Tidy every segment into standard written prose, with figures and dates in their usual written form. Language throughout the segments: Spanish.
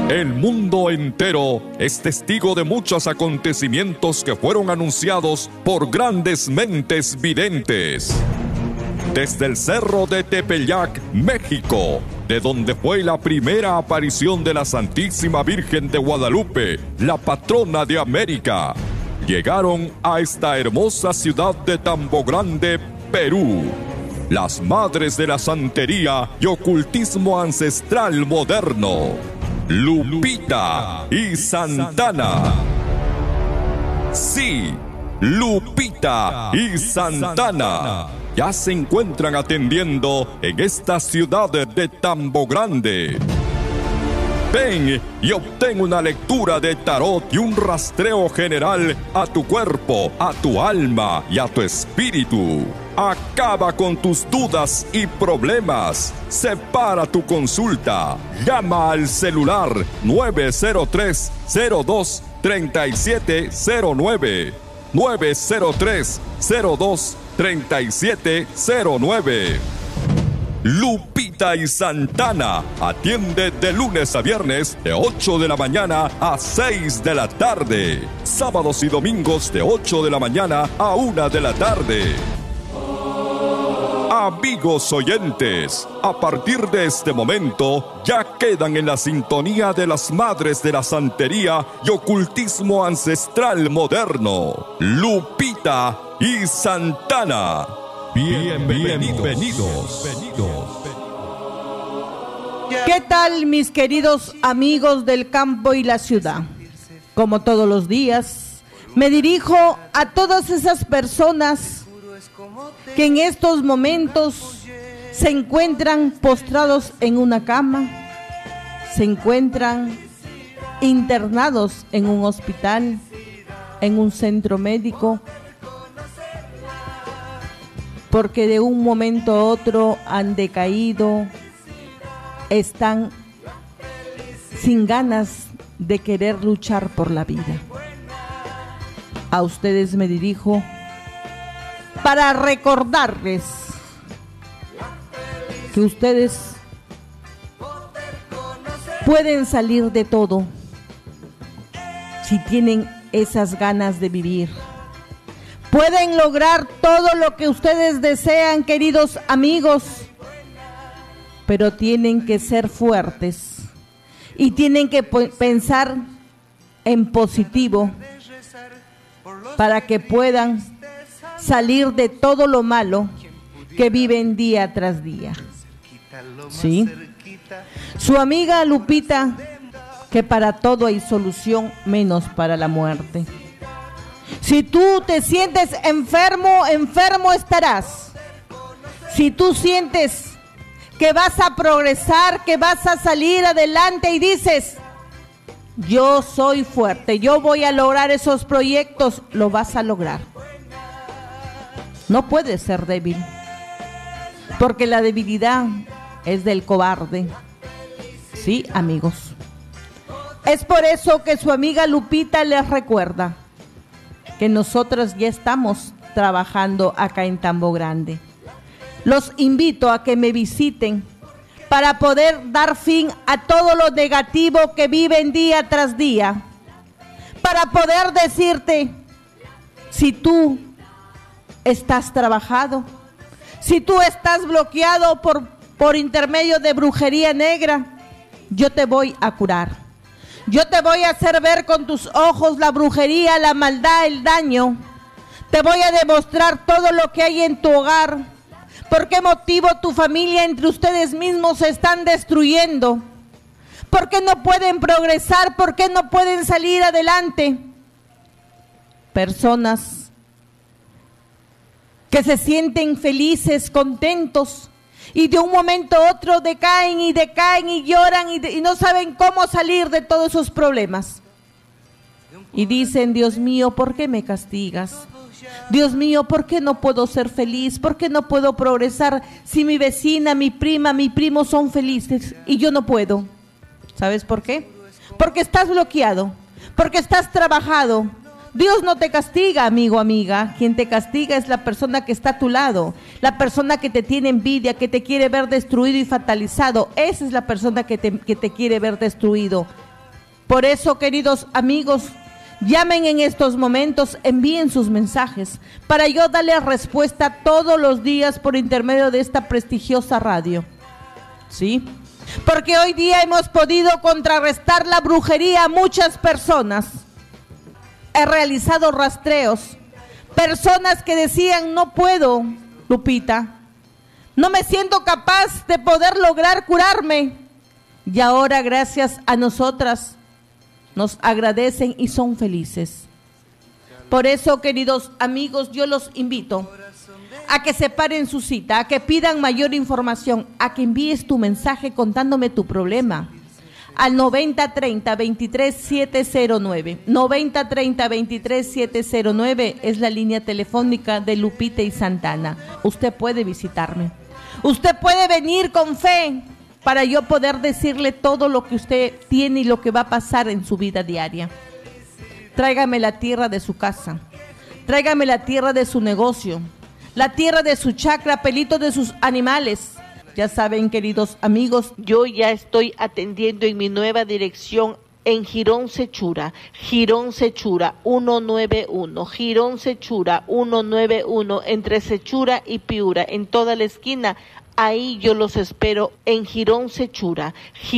El mundo entero es testigo de muchos acontecimientos que fueron anunciados por grandes mentes videntes. Desde el cerro de Tepeyac, México, de donde fue la primera aparición de la Santísima Virgen de Guadalupe, la patrona de América, llegaron a esta hermosa ciudad de Tambo Grande, Perú, las madres de la santería y ocultismo ancestral moderno, Lupita y Santana. Sí, Lupita y Santana ya se encuentran atendiendo en esta ciudad de Tambo Grande. Ven y obtén una lectura de tarot y un rastreo general a tu cuerpo, a tu alma y a tu espíritu. Acaba con tus dudas y problemas. Separa tu consulta. Llama al celular 903-02-3709. 903-02-3709. Lupita y Santana atiende de lunes a viernes de 8 de la mañana a 6 de la tarde. Sábados y domingos de 8 de la mañana a 1 de la tarde. Amigos oyentes, a partir de este momento ya quedan en la sintonía de las madres de la santería y ocultismo ancestral moderno, Lupita y Santana. Bienvenidos. ¿Qué tal, mis queridos amigos del campo y la ciudad? Como todos los días, me dirijo a todas esas personas que en estos momentos se encuentran postrados en una cama, se encuentran internados en un hospital, en un centro médico, porque de un momento a otro han decaído, están sin ganas de querer luchar por la vida. A ustedes me dirijo para recordarles que ustedes pueden salir de todo si tienen esas ganas de vivir. Pueden lograr todo lo que ustedes desean, queridos amigos, pero tienen que ser fuertes y tienen que pensar en positivo para que puedan salir de todo lo malo que viven día tras día. Sí, su amiga Lupita, que para todo hay solución menos para la muerte. Si tú te sientes enfermo, enfermo estarás. Si tú sientes que vas a progresar, que vas a salir adelante y dices, yo soy fuerte, yo voy a lograr esos proyectos, lo vas a lograr. No puedes ser débil, porque la debilidad es del cobarde. Sí, amigos. Es por eso que su amiga Lupita les recuerda que nosotros ya estamos trabajando acá en Tambo Grande. Los invito a que me visiten para poder dar fin a todo lo negativo que viven día tras día. Para poder decirte, si tú estás trabajado, si tú estás bloqueado por intermedio de brujería negra, yo te voy a curar. Yo te voy a hacer ver con tus ojos la brujería, la maldad, el daño. Te voy a demostrar todo lo que hay en tu hogar. ¿Por qué motivo tu familia entre ustedes mismos se están destruyendo? ¿Por qué no pueden progresar? ¿Por qué no pueden salir adelante? Personas que se sienten felices, contentos, y de un momento a otro decaen y lloran y no saben cómo salir de todos esos problemas. Y dicen, Dios mío, ¿por qué me castigas? Dios mío, ¿por qué no puedo ser feliz? ¿Por qué no puedo progresar si mi vecina, mi prima, mi primo son felices y yo no puedo? ¿Sabes por qué? Porque estás bloqueado, porque estás trabajado. Dios no te castiga, amigo, amiga. Quien te castiga es la persona que está a tu lado, la persona que te tiene envidia, que te quiere ver destruido y fatalizado. Esa es la persona que te quiere ver destruido. Por eso, queridos amigos, llamen en estos momentos, envíen sus mensajes para yo darles respuesta todos los días por intermedio de esta prestigiosa radio. ¿Sí? Porque hoy día hemos podido contrarrestar la brujería a muchas personas. He realizado rastreos. Personas que decían, no puedo, Lupita, no me siento capaz de poder lograr curarme. Y ahora, gracias a nosotras, nos agradecen y son felices. Por eso, queridos amigos, yo los invito a que separen su cita, a que pidan mayor información, a que envíes tu mensaje contándome tu problema al 9030-23709. 9030-23709 es la línea telefónica de Lupita y Santana. Usted puede visitarme. Usted puede venir con fe para yo poder decirle todo lo que usted tiene y lo que va a pasar en su vida diaria. Tráigame la tierra de su casa. Tráigame la tierra de su negocio. La tierra de su chakra, pelitos de sus animales. Ya saben, queridos amigos, yo ya estoy atendiendo en mi nueva dirección en Girón Sechura 191, Girón Sechura 191, entre Sechura y Piura, en toda la esquina. Ahí yo los espero en Girón Sechura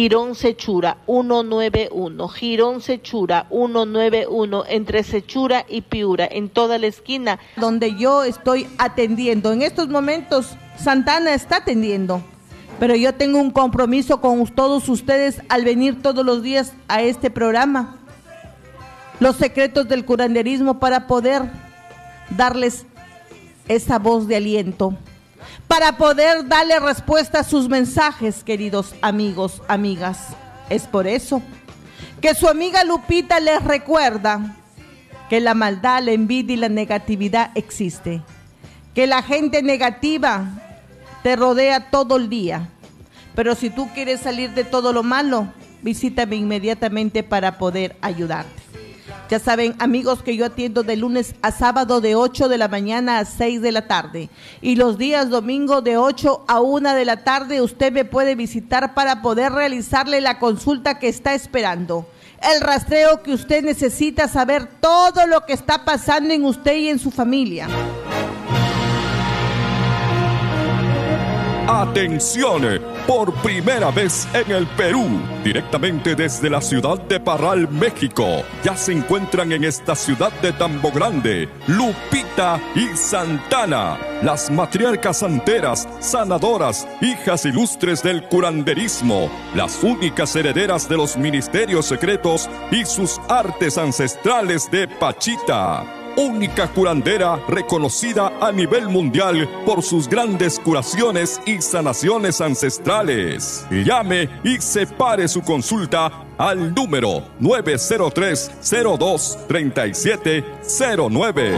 191, Girón Sechura 191, entre Sechura y Piura, en toda la esquina, donde yo estoy atendiendo. En estos momentos, Santana está atendiendo, pero yo tengo un compromiso con todos ustedes al venir todos los días a este programa, Los Secretos del Curanderismo, para poder darles esa voz de aliento, para poder darle respuesta a sus mensajes, queridos amigos, amigas. Es por eso que su amiga Lupita les recuerda que la maldad, la envidia y la negatividad existe, que la gente negativa te rodea todo el día, pero si tú quieres salir de todo lo malo, visítame inmediatamente para poder ayudarte. Ya saben, amigos, que yo atiendo de lunes a sábado de 8 de la mañana a 6 de la tarde. Y los días domingo de 8 a 1 de la tarde usted me puede visitar para poder realizarle la consulta que está esperando. El rastreo que usted necesita, saber todo lo que está pasando en usted y en su familia. Atención, por primera vez en el Perú, directamente desde la ciudad de Parral, México, ya se encuentran en esta ciudad de Tambo Grande, Lupita y Santana, las matriarcas santeras, sanadoras, hijas ilustres del curanderismo, las únicas herederas de los ministerios secretos y sus artes ancestrales de Pachita. Única curandera reconocida a nivel mundial por sus grandes curaciones y sanaciones ancestrales. Llame y separe su consulta al número 903-02-3709.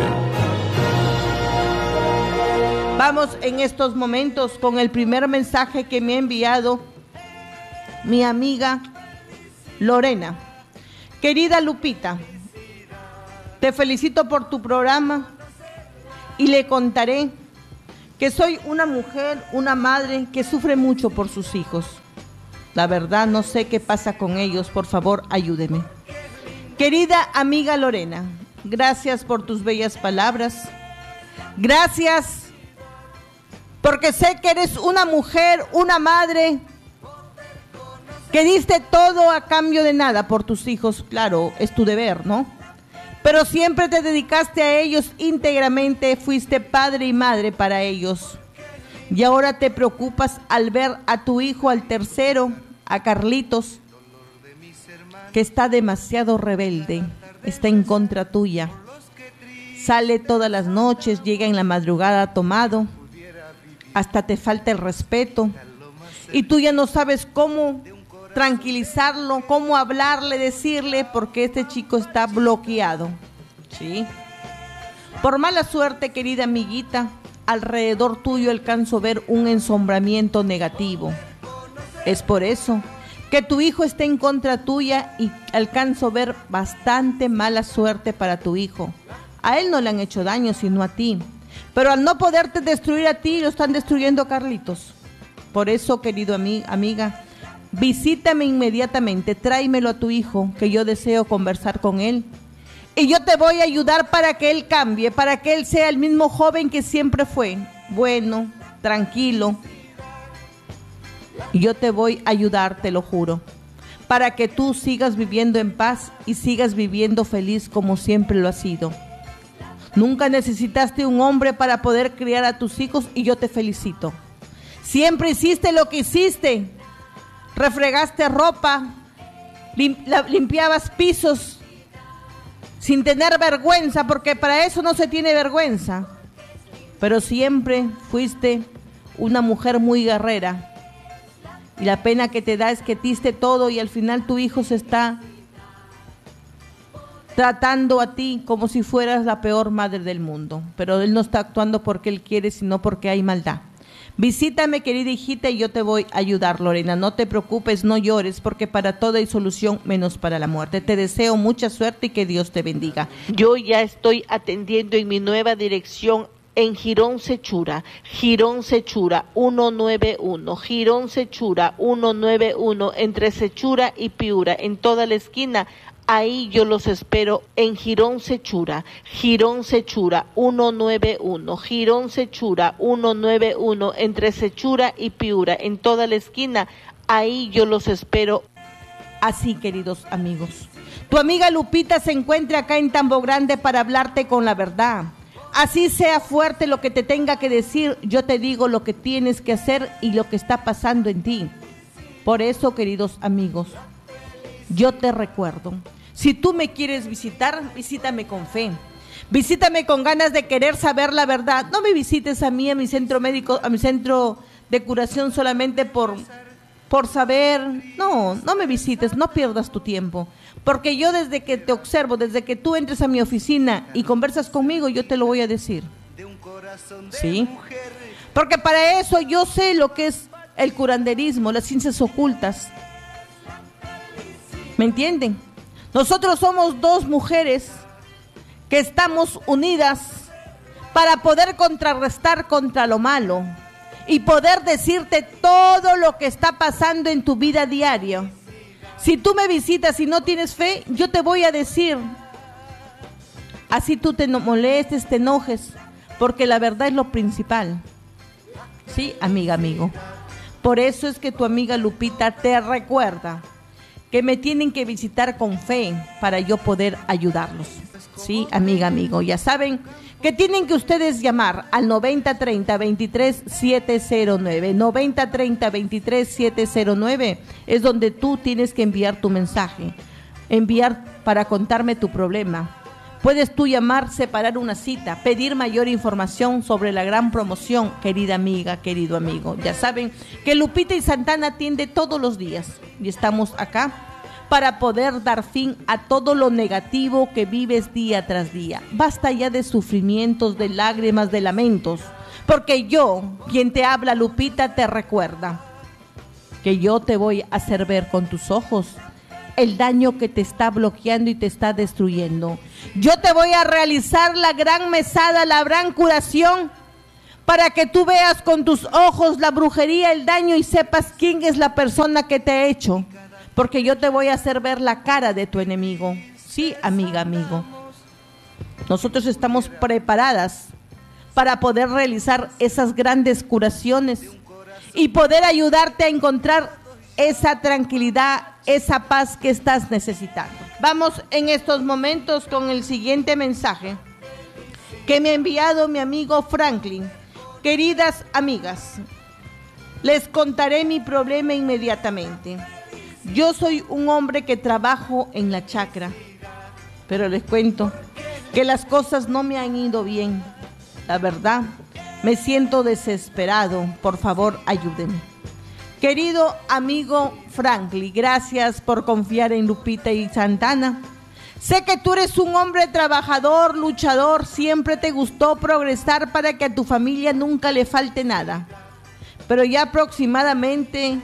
Vamos en estos momentos con el primer mensaje que me ha enviado mi amiga Lorena. Querida Lupita, te felicito por tu programa y le contaré que soy una mujer, una madre que sufre mucho por sus hijos. La verdad no sé qué pasa con ellos, por favor ayúdeme. Querida amiga Lorena, gracias por tus bellas palabras. Gracias porque sé que eres una mujer, una madre que diste todo a cambio de nada por tus hijos. Claro, es tu deber, ¿no? Pero siempre te dedicaste a ellos íntegramente, fuiste padre y madre para ellos. Y ahora te preocupas al ver a tu hijo, al tercero, a Carlitos, que está demasiado rebelde, está en contra tuya. Sale todas las noches, llega en la madrugada tomado, hasta te falta el respeto. Y tú ya no sabes cómo tranquilizarlo, cómo hablarle, decirle, porque este chico está bloqueado, ¿sí? Por mala suerte, querida amiguita, alrededor tuyo alcanzo a ver un ensombramiento negativo. Es por eso que tu hijo está en contra tuya y alcanzo a ver bastante mala suerte para tu hijo. A él no le han hecho daño, sino a ti. Pero al no poderte destruir a ti, lo están destruyendo a Carlitos. Por eso, querido amiga, visítame inmediatamente, tráemelo a tu hijo, que yo deseo conversar con él. Y yo te voy a ayudar para que él cambie, para que él sea el mismo joven que siempre fue, bueno, tranquilo. Y yo te voy a ayudar, te lo juro, para que tú sigas viviendo en paz y sigas viviendo feliz como siempre lo has sido. Nunca necesitaste un hombre para poder criar a tus hijos y yo te felicito. Siempre hiciste lo que hiciste. Refregaste ropa, limpiabas pisos sin tener vergüenza, porque para eso no se tiene vergüenza. Pero siempre fuiste una mujer muy guerrera. Y la pena que te da es que diste todo y al final tu hijo se está tratando a ti como si fueras la peor madre del mundo. Pero él no está actuando porque él quiere, sino porque hay maldad. Visítame, querida hijita, y yo te voy a ayudar, Lorena. No te preocupes, no llores, porque para todo hay solución, menos para la muerte. Te deseo mucha suerte y que Dios te bendiga. Yo ya estoy atendiendo en mi nueva dirección en Girón Sechura 191, Girón Sechura 191, entre Sechura y Piura, en toda la esquina. Ahí yo los espero en Girón Sechura 191, Girón Sechura 191, entre Sechura y Piura, en toda la esquina. Ahí yo los espero. Así, queridos amigos, tu amiga Lupita se encuentra acá en Tambo Grande para hablarte con la verdad. Así sea fuerte lo que te tenga que decir, yo te digo lo que tienes que hacer y lo que está pasando en ti. Por eso, queridos amigos, yo te recuerdo, si tú me quieres visitar, visítame con fe, visítame con ganas de querer saber la verdad. No me visites a mí, a mi centro médico, a mi centro de curación solamente por saber. No me visites, no pierdas tu tiempo, porque yo desde que te observo, desde que tú entres a mi oficina y conversas conmigo, yo te lo voy a decir, ¿sí? Porque para eso yo sé lo que es el curanderismo, las ciencias ocultas. ¿Me entienden? Nosotros somos dos mujeres que estamos unidas para poder contrarrestar contra lo malo y poder decirte todo lo que está pasando en tu vida diaria. Si tú me visitas y no tienes fe, yo te voy a decir, así tú te molestes, te enojes, porque la verdad es lo principal. Sí, amiga, amigo. Por eso es que tu amiga Lupita te recuerda que me tienen que visitar con fe para yo poder ayudarlos. Sí, amiga, amigo, ya saben que tienen que ustedes llamar al 9030-23709. 9030-23709 es donde tú tienes que enviar tu mensaje, enviar para contarme tu problema. Puedes tú llamar, separar una cita, pedir mayor información sobre la gran promoción, querida amiga, querido amigo. Ya saben que Lupita y Santana atiende todos los días y estamos acá para poder dar fin a todo lo negativo que vives día tras día. Basta ya de sufrimientos, de lágrimas, de lamentos, porque yo, quien te habla, Lupita, te recuerda que yo te voy a hacer ver con tus ojos el daño que te está bloqueando y te está destruyendo. Yo te voy a realizar la gran mesada, la gran curación, para que tú veas con tus ojos la brujería, el daño y sepas quién es la persona que te ha hecho. Porque yo te voy a hacer ver la cara de tu enemigo. Sí, amiga, amigo. Nosotros estamos preparadas para poder realizar esas grandes curaciones y poder ayudarte a encontrar esa tranquilidad, esa paz que estás necesitando. Vamos en estos momentos con el siguiente mensaje que me ha enviado mi amigo Franklin. Queridas amigas, les contaré mi problema inmediatamente. Yo soy un hombre que trabajo en la chacra, pero les cuento que las cosas no me han ido bien. La verdad, me siento desesperado. Por favor, ayúdenme. Querido amigo Franklin, gracias por confiar en Lupita y Santana. Sé que tú eres un hombre trabajador, luchador, siempre te gustó progresar para que a tu familia nunca le falte nada. Pero ya aproximadamente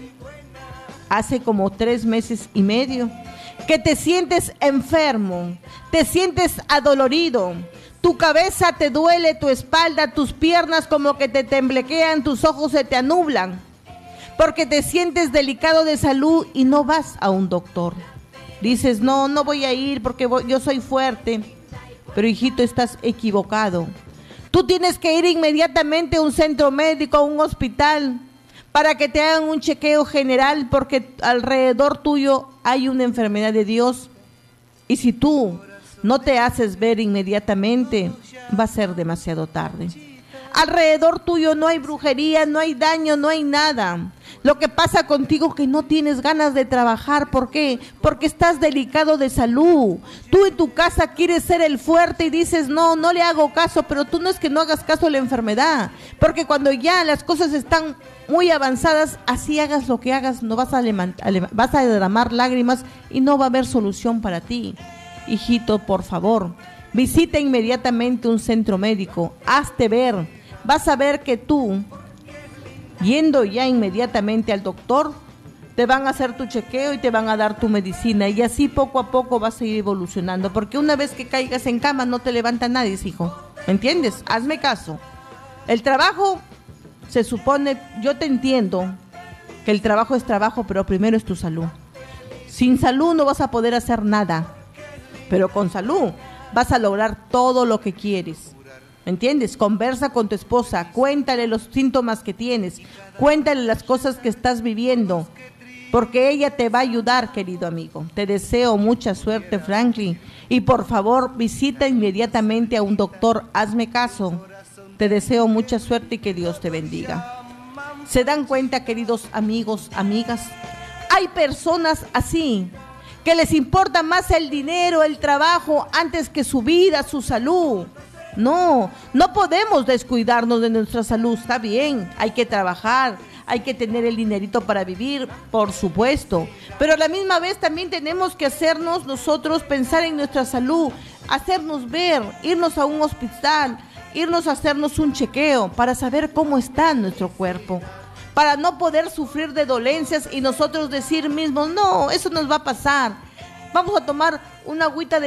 hace como 3 meses y medio que te sientes enfermo, te sientes adolorido, tu cabeza te duele, tu espalda, tus piernas como que te temblequean, tus ojos se te anublan. porque te sientes delicado de salud y no vas a un doctor. Dices, no voy a ir porque yo soy fuerte. Pero hijito, estás equivocado. Tú tienes que ir inmediatamente a un centro médico, a un hospital, para que te hagan un chequeo general, porque alrededor tuyo hay una enfermedad de Dios. Y si tú no te haces ver inmediatamente, va a ser demasiado tarde. Alrededor tuyo no hay brujería, no hay daño, no hay nada. Lo que pasa contigo es que no tienes ganas de trabajar. ¿Por qué? Porque estás delicado de salud. Tú en tu casa quieres ser el fuerte y dices, no le hago caso, pero tú no es que no hagas caso a la enfermedad. Porque cuando ya las cosas están muy avanzadas, así hagas lo que hagas, no vas a derramar lágrimas y no va a haber solución para ti. Hijito, por favor, visita inmediatamente un centro médico, hazte ver. Vas a ver que tú, yendo ya inmediatamente al doctor, te van a hacer tu chequeo y te van a dar tu medicina, y así poco a poco vas a ir evolucionando, porque una vez que caigas en cama no te levanta nadie, hijo, ¿me entiendes? Hazme caso. El trabajo, se supone, yo te entiendo que el trabajo es trabajo, pero primero es tu salud. Sin salud no vas a poder hacer nada, pero con salud vas a lograr todo lo que quieres. ¿Me entiendes? Conversa con tu esposa, cuéntale los síntomas que tienes, cuéntale las cosas que estás viviendo, porque ella te va a ayudar, querido amigo. Te deseo mucha suerte, Franklin, y por favor visita inmediatamente a un doctor, hazme caso. Te deseo mucha suerte y que Dios te bendiga. ¿Se dan cuenta, queridos amigos, amigas? Hay personas así, que les importa más el dinero, el trabajo, antes que su vida, su salud. No podemos descuidarnos de nuestra salud. Está bien, hay que trabajar, hay que tener el dinerito para vivir, por supuesto, pero a la misma vez también tenemos que hacernos nosotros pensar en nuestra salud, hacernos ver, irnos a un hospital, irnos a hacernos un chequeo para saber cómo está nuestro cuerpo, para no poder sufrir de dolencias y nosotros decir mismos, no, eso nos va a pasar. Vamos a tomar una agüita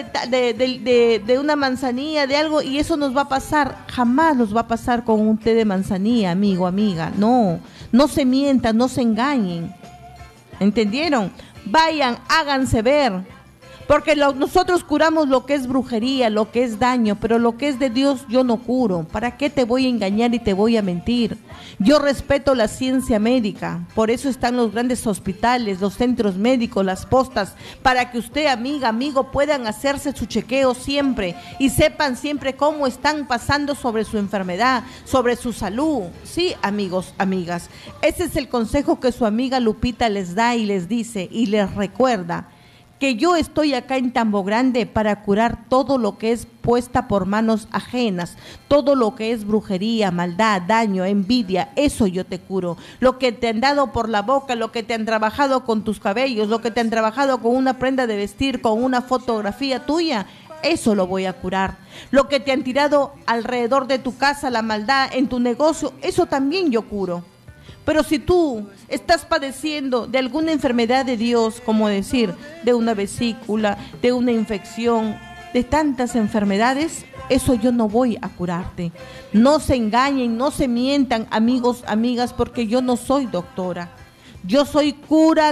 de una manzanilla, de algo, y eso nos va a pasar. Jamás nos va a pasar con un té de manzanilla, amigo, amiga. No se mientan, no se engañen. ¿Entendieron? Vayan, háganse ver. Porque nosotros curamos lo que es brujería, lo que es daño, pero lo que es de Dios yo no curo. ¿Para qué te voy a engañar y te voy a mentir? Yo respeto la ciencia médica, por eso están los grandes hospitales, los centros médicos, las postas, para que usted, amiga, amigo, puedan hacerse su chequeo siempre y sepan siempre cómo están pasando sobre su enfermedad, sobre su salud. Sí, amigos, amigas, ese es el consejo que su amiga Lupita les da y les dice y les recuerda. Que yo estoy acá en Tambo Grande para curar todo lo que es puesta por manos ajenas, todo lo que es brujería, maldad, daño, envidia, eso yo te curo. Lo que te han dado por la boca, lo que te han trabajado con tus cabellos, lo que te han trabajado con una prenda de vestir, con una fotografía tuya, eso lo voy a curar. Lo que te han tirado alrededor de tu casa, la maldad, en tu negocio, eso también yo curo. Pero si tú estás padeciendo de alguna enfermedad de Dios, como decir, de una vesícula, de una infección, de tantas enfermedades, eso yo no voy a curarte. No se engañen, no se mientan, amigos, amigas, porque yo no soy doctora. Yo soy cura.